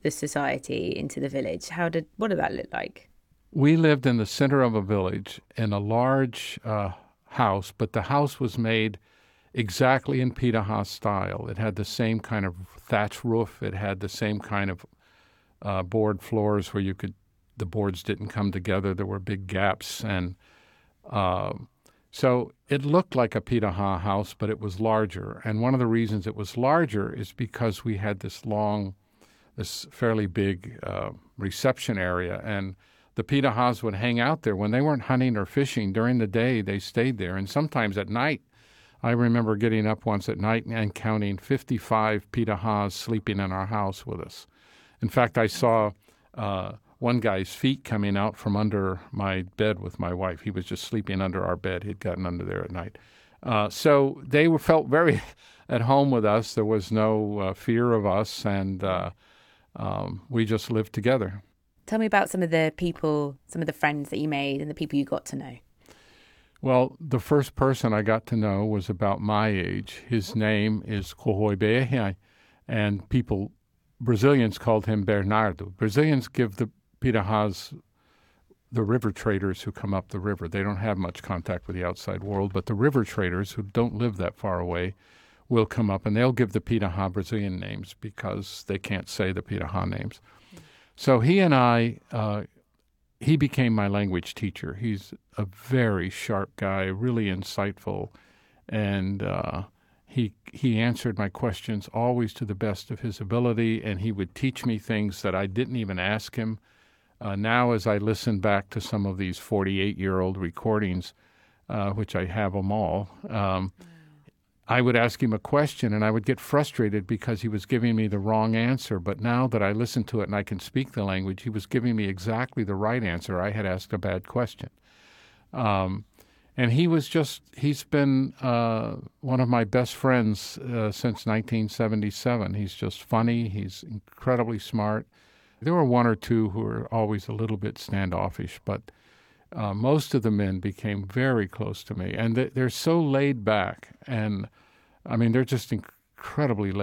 the society into the village? What did that look like? We lived in the center of a village in a large house, but the house was made exactly in Pitaha style. It had the same kind of thatch roof. It had the same kind of board floors where the boards didn't come together. There were big gaps. And so it looked like a Pitaha house, but it was larger. And one of the reasons it was larger is because we had this fairly big reception area. And the Pitahas would hang out there. When they weren't hunting or fishing during the day, they stayed there. And sometimes at night, I remember getting up once at night and counting 55 Pitahas sleeping in our house with us. In fact, I saw one guy's feet coming out from under my bed with my wife. He was just sleeping under our bed. He'd gotten under there at night. So they felt very at home with us. There was no fear of us, and we just lived together. Tell me about some of the people, some of the friends that you made and the people you got to know. Well, the first person I got to know was about my age. His name is Kohoibehe, and Brazilians called him Bernardo. Brazilians give the Pitahas the river traders who come up the river. They don't have much contact with the outside world, but the river traders who don't live that far away will come up, and they'll give the Pitaha Brazilian names because they can't say the Pitaha names. So he and I, he became my language teacher. He's a very sharp guy, really insightful, and he answered my questions always to the best of his ability, and he would teach me things that I didn't even ask him. Now, as I listen back to some of these 48-year-old recordings, which I have them all, I would ask him a question, and I would get frustrated because he was giving me the wrong answer. But now that I listen to it and I can speak the language, he was giving me exactly the right answer. I had asked a bad question. And he's been one of my best friends since 1977. He's just funny. He's incredibly smart. There were one or two who were always a little bit standoffish, but most of the men became very close to me. And they're so laid back. And, I mean, they're just incredibly laid